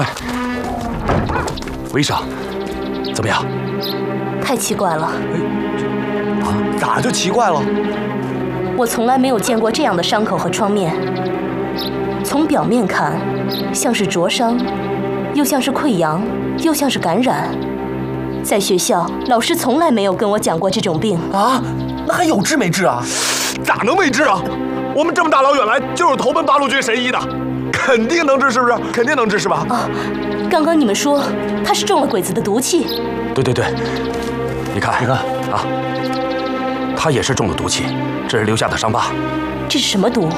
吴医生，怎么样？ 太奇怪了。 啊，咋就奇怪了？ 我从来没有见过这样的伤口和创面。从表面看，像是灼伤，又像是溃疡，又像是感染。在学校，老师从来没有跟我讲过这种病。 啊，那还有治没治啊？ 咋能没治啊？我们这么大老远来，就是投奔八路军神医的，肯定能治，是不是？肯定能治，是吧？ 啊，刚刚你们说他是中了鬼子的毒气。 对，你看啊，他也是中了毒气，这是留下的伤疤。 这是什么毒？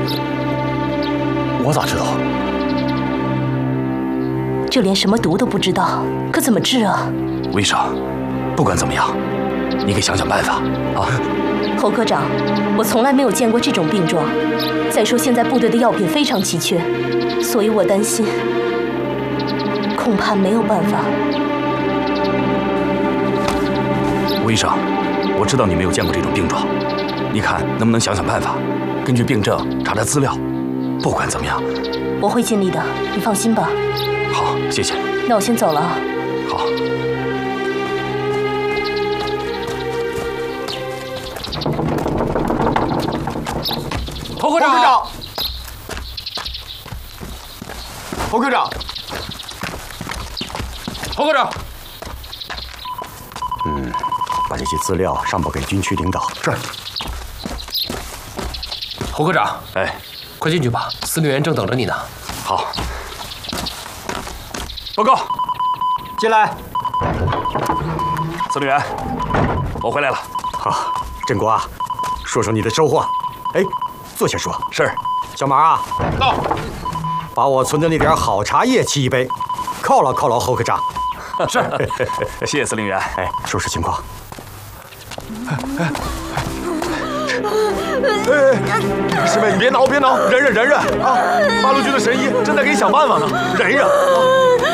我咋知道？ 就连什么毒都不知道，可怎么治啊？ 吴医生，不管怎么样，你给想想办法啊！ 侯科长，我从来没有见过这种病状。再说现在部队的药品非常奇缺，所以我担心，恐怕没有办法。 吴医生，我知道你没有见过这种病状，你看能不能想想办法，根据病症查查资料。不管怎么样， 我会尽力的，你放心吧。 好，谢谢。 那我先走了啊。 好。 侯科长，侯科长，侯科长。 把这些资料上报给军区领导。 是。侯科长， 哎， 快进去吧，司令员正等着你呢。 好。报告。 进来。 司令员，我回来了。 好，振国啊，说说你的收获。哎，坐下说。 是。 小马啊， 到。 把我存的那点好茶叶沏一杯，犒劳犒劳侯科长。 是。谢谢司令员。 哎，说说情况。 师妹，你别挠，忍忍啊！八路军的神医正在给你想办法呢，忍忍。